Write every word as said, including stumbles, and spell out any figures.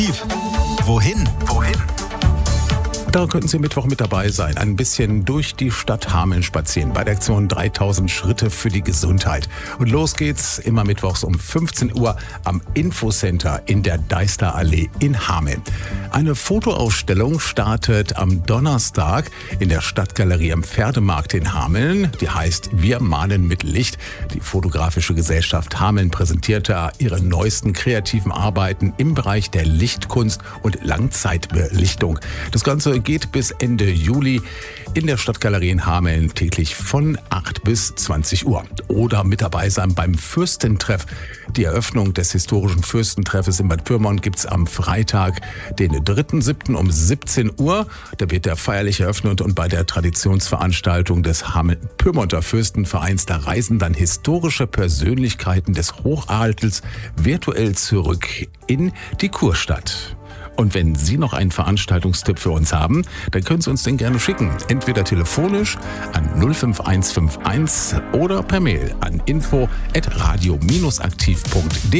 Wohin? Wohin? Da könnten Sie Mittwoch mit dabei sein. Ein bisschen durch die Stadt Hameln spazieren bei der Aktion dreitausend Schritte für die Gesundheit. Und los geht's immer mittwochs um fünfzehn Uhr am Infocenter in der Deisterallee in Hameln. Eine Fotoausstellung startet am Donnerstag in der Stadtgalerie am Pferdemarkt in Hameln. Die heißt Wir malen mit Licht. Die Fotografische Gesellschaft Hameln präsentiert da ihre neuesten kreativen Arbeiten im Bereich der Lichtkunst und Langzeitbelichtung. Das Ganze geht bis Ende Juli in der Stadtgalerie in Hameln täglich von acht bis zwanzig Uhr. Oder mit dabei sein beim Fürstentreff. Die Eröffnung des historischen Fürstentreffes in Bad Pyrmont gibt's am Freitag, den dritten siebten um siebzehn Uhr. Da wird der feierlich eröffnet und bei der Traditionsveranstaltung des Hameln-Pyrmonter Fürstenvereins, da reisen dann historische Persönlichkeiten des Hochadels virtuell zurück in die Kurstadt. Und wenn Sie noch einen Veranstaltungstipp für uns haben, dann können Sie uns den gerne schicken. Entweder telefonisch an null fünf eins fünf eins oder per Mail an info at radio aktiv punkt de.